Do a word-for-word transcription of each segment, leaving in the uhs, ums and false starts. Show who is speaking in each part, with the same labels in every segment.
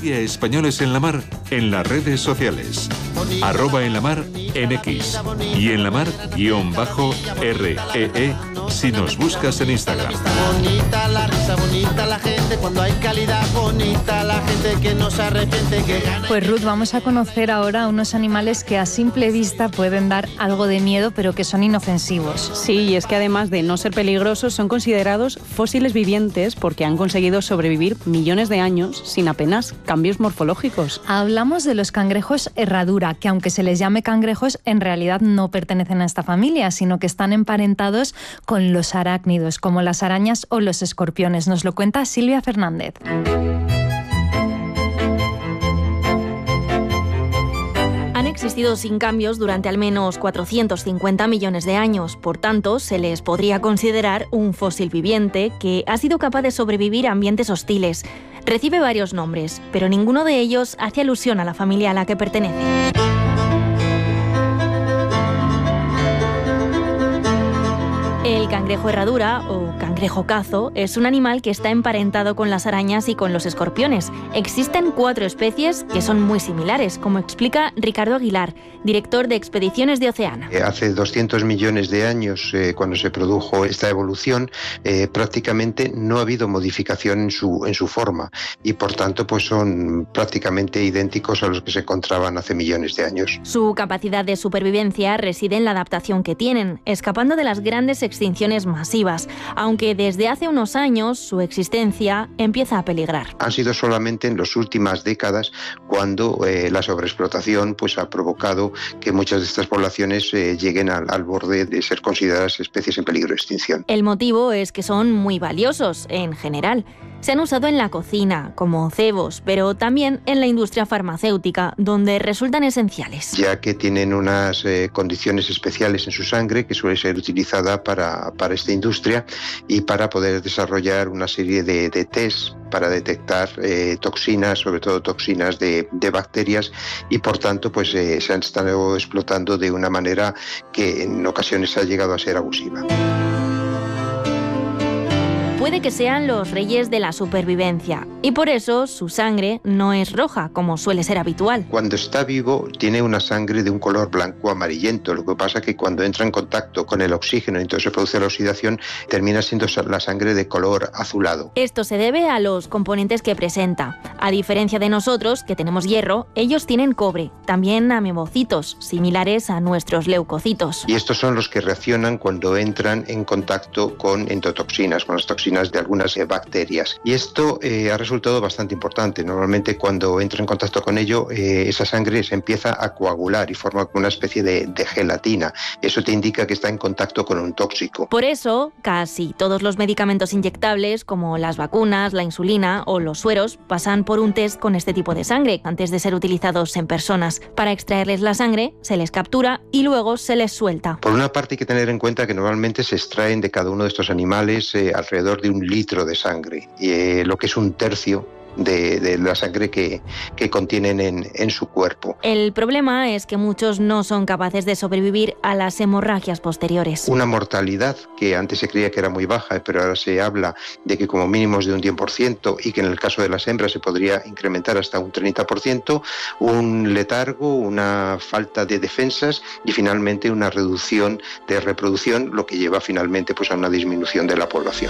Speaker 1: Sigue a Españoles en la Mar en las redes sociales. Arroba en la mar en X y en la mar guión bajo R E E si nos buscas en Instagram.
Speaker 2: Bonita la risa, bonita la gente, cuando hay calidad bonita, la gente que no se arrepiente, que gana.
Speaker 3: Pues Ruth, vamos a conocer ahora unos animales que a simple vista pueden dar algo de miedo, pero que son inofensivos.
Speaker 4: Sí, y es que además de no ser peligrosos, son considerados fósiles vivientes porque han conseguido sobrevivir millones de años sin apenas cambios morfológicos.
Speaker 3: Hablamos de los cangrejos herradura, que aunque se les llame cangrejos, en realidad no pertenecen a esta familia, sino que están emparentados con los arácnidos, como las arañas o los escorpiones. Nos lo cuenta Silvia Fernández.
Speaker 5: Han existido sin cambios durante al menos cuatrocientos cincuenta millones de años. Por tanto, se les podría considerar un fósil viviente que ha sido capaz de sobrevivir a ambientes hostiles. Recibe varios nombres, pero ninguno de ellos hace alusión a la familia a la que pertenece. El cangrejo herradura, o cangrejo cazo, es un animal que está emparentado con las arañas y con los escorpiones. Existen cuatro especies que son muy similares, como explica Ricardo Aguilar, director de Expediciones de Oceana.
Speaker 6: Hace doscientos millones de años, eh, cuando se produjo esta evolución, eh, prácticamente no ha habido modificación en su, en su forma y, por tanto, pues son prácticamente idénticos a los que se encontraban hace millones de años.
Speaker 5: Su capacidad de supervivencia reside en la adaptación que tienen, escapando de las grandes extinciones masivas, aunque desde hace unos años su existencia empieza a peligrar.
Speaker 6: Han sido solamente en las últimas décadas cuando eh, la sobreexplotación pues, ha provocado que muchas de estas poblaciones eh, lleguen al, al borde de ser consideradas especies en peligro de extinción.
Speaker 5: El motivo es que son muy valiosos en general. Se han usado en la cocina, como cebos, pero también en la industria farmacéutica, donde resultan esenciales.
Speaker 6: Ya que tienen unas eh, condiciones especiales en su sangre que suele ser utilizada para, para esta industria y para poder desarrollar una serie de, de test para detectar eh, toxinas, sobre todo toxinas de, de bacterias, y por tanto pues eh, se han estado explotando de una manera que en ocasiones ha llegado a ser abusiva.
Speaker 5: Puede que sean los reyes de la supervivencia y por eso su sangre no es roja como suele ser habitual.
Speaker 6: Cuando está vivo tiene una sangre de un color blanco amarillento, lo que pasa es que cuando entra en contacto con el oxígeno y entonces se produce la oxidación, termina siendo la sangre de color azulado.
Speaker 5: Esto se debe a los componentes que presenta. A diferencia de nosotros, que tenemos hierro, ellos tienen cobre, también amebocitos, similares a nuestros leucocitos.
Speaker 6: Y estos son los que reaccionan cuando entran en contacto con endotoxinas, con las toxinas de algunas eh, bacterias. Y esto eh, ha resultado bastante importante. Normalmente cuando entra en contacto con ello, eh, esa sangre se empieza a coagular y forma una especie de, de gelatina. Eso te indica que está en contacto con un tóxico.
Speaker 5: Por eso, casi todos los medicamentos inyectables, como las vacunas, la insulina o los sueros, pasan por un test con este tipo de sangre antes de ser utilizados en personas. Para extraerles la sangre, se les captura y luego se les suelta.
Speaker 6: Por una parte hay que tener en cuenta que normalmente se extraen de cada uno de estos animales eh, alrededor de un litro de sangre, y, eh, lo que es un tercio de, de la sangre que, que contienen en, en su cuerpo.
Speaker 5: El problema es que muchos no son capaces de sobrevivir a las hemorragias posteriores.
Speaker 6: Una mortalidad que antes se creía que era muy baja, pero ahora se habla de que como mínimo es de un diez por ciento y que en el caso de las hembras se podría incrementar hasta un treinta por ciento, un letargo, una falta de defensas y finalmente una reducción de reproducción, lo que lleva finalmente pues, a una disminución de la población.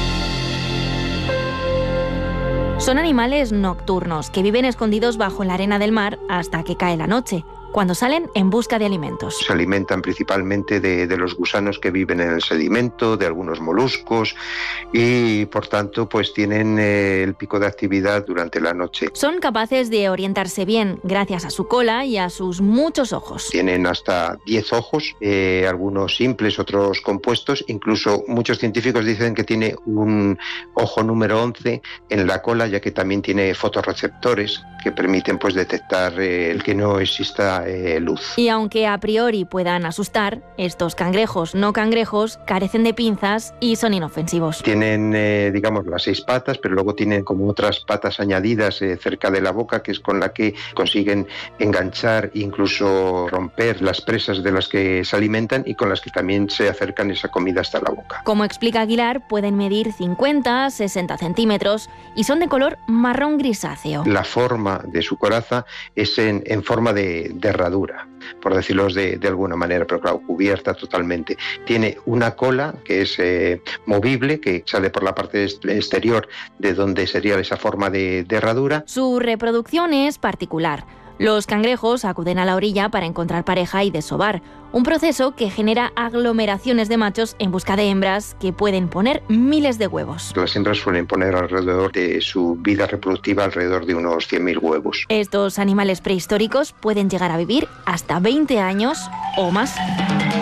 Speaker 5: Son animales nocturnos que viven escondidos bajo la arena del mar hasta que cae la noche, cuando salen en busca de alimentos.
Speaker 6: Se alimentan principalmente de, de los gusanos que viven en el sedimento, de algunos moluscos y por tanto pues tienen eh, el pico de actividad durante la noche.
Speaker 5: Son capaces de orientarse bien gracias a su cola y a sus muchos ojos.
Speaker 6: Tienen hasta diez ojos, eh, algunos simples, otros compuestos. Incluso muchos científicos dicen que tiene un ojo número once en la cola, ya que también tiene fotorreceptores que permiten pues detectar eh, el que no exista poca eh, luz.
Speaker 5: Y aunque a priori puedan asustar, estos cangrejos no cangrejos carecen de pinzas y son inofensivos.
Speaker 6: Tienen, eh, digamos, las seis patas, pero luego tienen como otras patas añadidas eh, cerca de la boca, que es con la que consiguen enganchar, incluso romper las presas de las que se alimentan y con las que también se acercan esa comida hasta la boca.
Speaker 5: Como explica Aguilar, pueden medir cincuenta, sesenta centímetros y son de color marrón grisáceo.
Speaker 6: La forma de su coraza es en, en forma de, de herradura, por decirlo de, de alguna manera, pero claro, cubierta totalmente. Tiene una cola que es eh, movible, que sale por la parte exterior de donde sería esa forma de, de herradura.
Speaker 5: Su reproducción es particular. Los cangrejos acuden a la orilla para encontrar pareja y desovar, un proceso que genera aglomeraciones de machos en busca de hembras que pueden poner miles de huevos.
Speaker 6: Las hembras suelen poner alrededor de su vida reproductiva alrededor de unos cien mil huevos.
Speaker 5: Estos animales prehistóricos pueden llegar a vivir hasta veinte años o más.